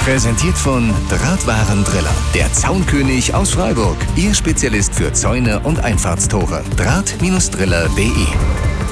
Präsentiert von Drahtwarendriller, der Zaunkönig aus Freiburg. Ihr Spezialist für Zäune und Einfahrtstore. Draht-Driller.de